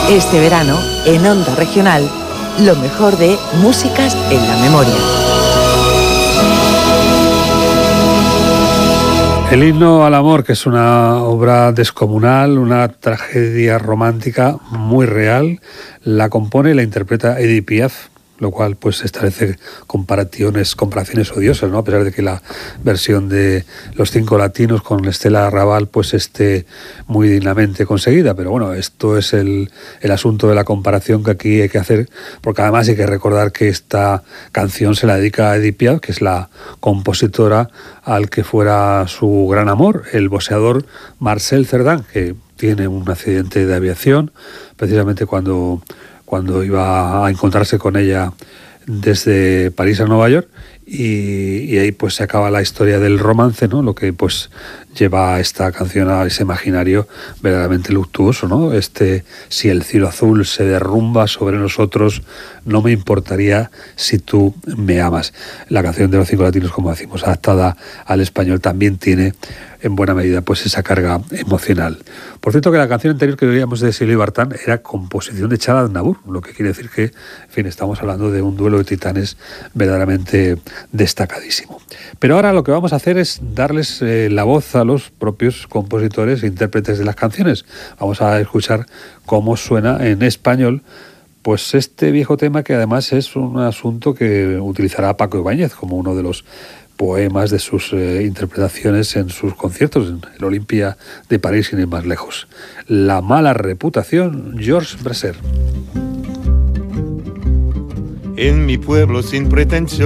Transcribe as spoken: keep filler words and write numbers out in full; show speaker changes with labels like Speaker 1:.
Speaker 1: Este verano, en Onda Regional, lo mejor de Músicas en la Memoria.
Speaker 2: El himno al amor, que es una obra descomunal, una tragedia romántica muy real, la compone y la interpreta Edith Piaf, lo cual pues establece comparaciones, comparaciones odiosas, ¿no? A pesar de que la versión de Los Cinco Latinos con Estela Raval pues esté muy dignamente conseguida, pero bueno, esto es el, el asunto de la comparación que aquí hay que hacer, porque además hay que recordar que esta canción se la dedica a Edith Piaf, que es la compositora al que fuera su gran amor, el boxeador Marcel Cerdan, que tiene un accidente de aviación, precisamente cuando... cuando iba a encontrarse con ella desde París a Nueva York, y, y ahí pues se acaba la historia del romance, ¿no? Lo que pues lleva a esta canción a ese imaginario verdaderamente luctuoso, ¿no? Este, si el cielo azul se derrumba sobre nosotros, no me importaría si tú me amas. La canción de Los Cinco Latinos, como decimos, adaptada al español, también tiene en buena medida pues esa carga emocional. Por cierto, que la canción anterior que oíamos de Silvio Bartán era composición de Chad Aznavour, lo que quiere decir que, en fin, estamos hablando de un duelo de titanes verdaderamente destacadísimo. Pero ahora lo que vamos a hacer es darles eh, la voz a los propios compositores e intérpretes de las canciones. Vamos a escuchar cómo suena en español pues este viejo tema, que además es un asunto que utilizará Paco Ibáñez como uno de los poemas de sus eh, interpretaciones en sus conciertos en el Olympia de París, sin ir más lejos. La mala reputación, Georges Brassens.
Speaker 3: En mi pueblo sin pretensión